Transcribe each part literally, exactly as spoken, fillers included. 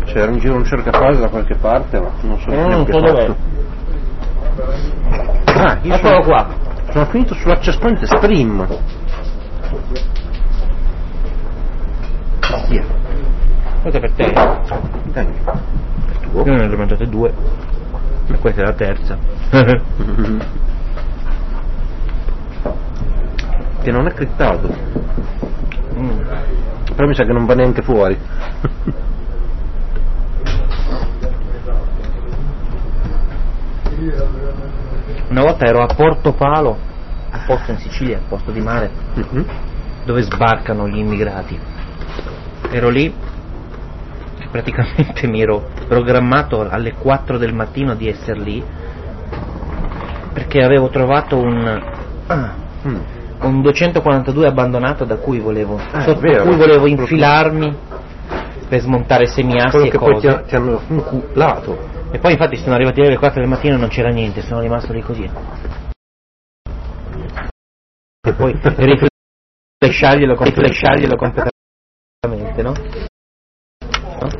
C'era in giro un cercafase da qualche parte, ma non so non che so dov'è. Ah, io Eccolo sono, qua. sono finito sull'Access Point Stream. Via. Questo è per te. Dai. Io ne ho mangiate due. E questa è la terza. Che non è crittato. Mm. Però mi sa che non va neanche fuori. Una volta ero a Portopalo, a posto in Sicilia, a posto di mare, Mm-hmm. dove sbarcano gli immigrati. Ero lì e praticamente mi ero programmato alle quattro del mattino di essere lì perché avevo trovato un, ah, Mm. un duecentoquarantadue abbandonato da cui volevo, Ah, sotto vero. cui volevo infilarmi per smontare semiassi Quello e che poi ti, cose. ha- ti hanno inculato. E poi infatti sono arrivati alle quattro del mattino e non c'era niente, sono rimasto lì così. E poi riflesciarglielo riflesciarglielo completamente, no? No?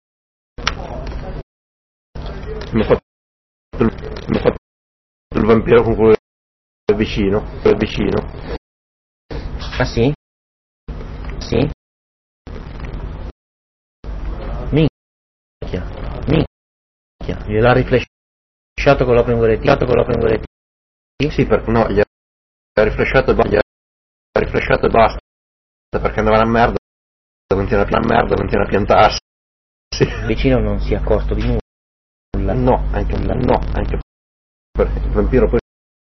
Mi ha fatto il, mi ha fatto il vampiro con quello vicino, quello vicino. Ah sì? Sì? Minchia, minchia, gliel'ha riflesciato con l'open guaretti, con l'open guaretti. Sì, perché no, gli ha rifresciato e basta, gli ha rifresciato e basta, perché andava una merda, continua a piantare merda, continua a piantarsi. Sì. Il vicino non si è accorto di nulla. No, anche no, anche perché il vampiro poi